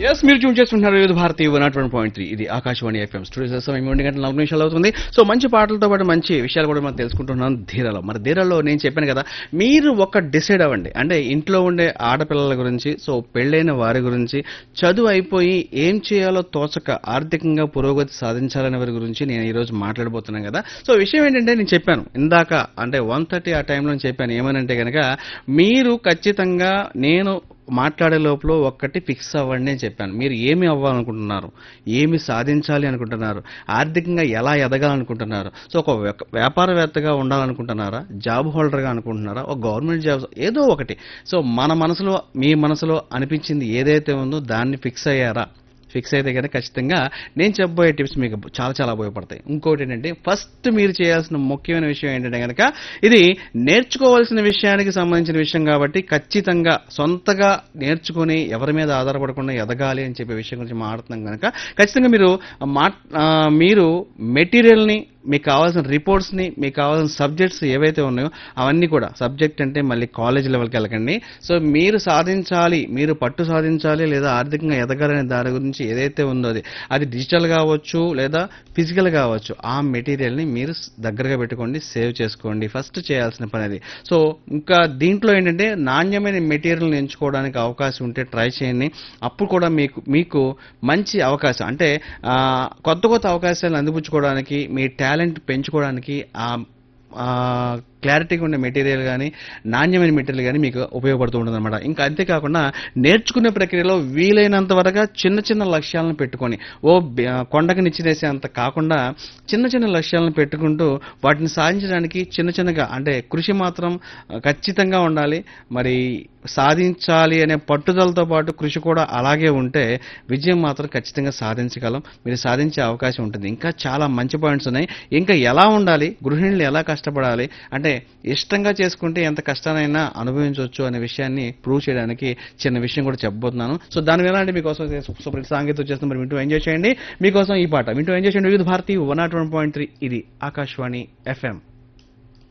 Yes మీరు tune చేస్తుంటున్నారు వివిధ భారతి 101.3 ఇది ఆకాశవాణి ఎఫ్ఎం స్టూడియో సమయం 2 గంటల 4 నిమిషాలు అవుతుంది. సో మంచి పాటలతో పాటు మంచి విషయాలు కూడా మనం తెలుసుకుంటున్నాం ధీరలో. మరి ధీరలో నేను చెప్పాను కదా, మీరు ఒక డిసైడ్ అవ్వండి. అంటే ఇంట్లో ఉండే ఆడపిల్లల గురించి, సో పెళ్ళైన వారి గురించి, చదువు అయిపోయి ఏం చేయాలో తోచక ఆర్థికంగా పురోగతి సాధించాలనే వారి గురించి నేను ఈ రోజు మాట్లాడబోతున్నాను కదా. సో విషయం ఏంటంటే నేను చెప్పాను ఇందాక, అంటే 1:30 ఆ టైంలో చెప్పాను ఏమనంటే కనుక, మీరు ఖచ్చితంగా నేను మాట్లాడే లోపల ఒక్కటి ఫిక్స్ అవ్వండి అని చెప్పాను. మీరు ఏమి అవ్వాలనుకుంటున్నారు, ఏమి సాధించాలి అనుకుంటున్నారు, ఆర్థికంగా ఎలా ఎదగాలనుకుంటున్నారు, సో ఒక వ్యాపారవేత్తగా ఉండాలనుకుంటున్నారా, జాబ్ హోల్డర్గా అనుకుంటున్నారా, ఒక గవర్నమెంట్ జాబ్, ఏదో ఒకటి. సో మన మనసులో మీ మనసులో అనిపించింది ఏదైతే ఉందో దాన్ని ఫిక్స్ అయ్యారా? ఫిక్స్ అయితే కనుక ఖచ్చితంగా నేను చెప్పబోయే టిప్స్ మీకు చాలా చాలా ఉపయోగపడతాయి. ఇంకోటి ఏంటంటే, ఫస్ట్ మీరు చేయాల్సిన ముఖ్యమైన విషయం ఏంటంటే కనుక, ఇది నేర్చుకోవాల్సిన విషయానికి సంబంధించిన విషయం కాబట్టి ఖచ్చితంగా సొంతగా నేర్చుకుని ఎవరి మీద ఆధారపడకుండా ఎదగాలి అని చెప్పే విషయం గురించి మాట్లాడుతున్నాం కనుక ఖచ్చితంగా మీరు మెటీరియల్ని, మీకు కావాల్సిన రిపోర్ట్స్ని, మీకు కావాల్సిన సబ్జెక్ట్స్ ఏవైతే ఉన్నాయో అవన్నీ కూడా, సబ్జెక్ట్ అంటే మళ్ళీ కాలేజ్ లెవెల్కి వెళ్ళకండి. సో మీరు సాధించాలి, మీరు పట్టు సాధించాలి లేదా ఆర్థికంగా ఎదగాలనే దాని గురించి ఏదైతే ఉందో అది డిజిటల్ కావచ్చు లేదా ఫిజికల్ కావచ్చు, ఆ మెటీరియల్ని మీరు దగ్గరగా పెట్టుకోండి, సేవ్ చేసుకోండి. ఫస్ట్ చేయాల్సిన పని అది. సో ఇంకా దీంట్లో ఏంటంటే, నాణ్యమైన మెటీరియల్ని ఎంచుకోవడానికి అవకాశం ఉంటే ట్రై చేయండి. అప్పుడు కూడా మీకు మంచి అవకాశం, అంటే కొత్త కొత్త అవకాశాలను అందిపుచ్చుకోవడానికి, మీ టాలెంట్ పెంచుకోవడానికి క్లారిటీగా ఉండే మెటీరియల్ కానీ, నాణ్యమైన మెటీరియల్ కానీ మీకు ఉపయోగపడుతూ ఉంటుంది అనమాట. ఇంకా అంతేకాకుండా నేర్చుకునే ప్రక్రియలో వీలైనంత వరకు చిన్న చిన్న లక్ష్యాలను పెట్టుకొని, కొండకు నిచ్చినేసేంత కాకుండా చిన్న చిన్న లక్ష్యాలను పెట్టుకుంటూ వాటిని సాధించడానికి చిన్న చిన్నగా, అంటే కృషి మాత్రం ఖచ్చితంగా ఉండాలి. మరి సాధించాలి అనే పట్టుదలతో పాటు కృషి కూడా అలాగే ఉంటే విజయం మాత్రం ఖచ్చితంగా సాధించగలం, మీరు సాధించే అవకాశం ఉంటుంది. ఇంకా చాలా మంచి పాయింట్స్ ఉన్నాయి. ఇంకా ఎలా ఉండాలి, గృహిణులు ఎలా కష్టపడాలి, అంటే ఇష్టంగా చేసుకుంటే ఎంత కష్టానైనా అనుభవించవచ్చు అనే విషయాన్ని ప్రూవ్ చేయడానికి చిన్న విషయం కూడా చెప్పబోతున్నాను. సో దాని మీద అంటే మీకోసం సూపర్ సాంగీతం వచ్చేస్తుంది, మరి వింటూ ఎంజాయ్ చేయండి. మీకోసం ఈ పాట వింటూ ఎంజాయ్ చేయండి. వివిధ భారతి 101.3 ఇది ఆకాశవాణి ఎఫ్ఎం.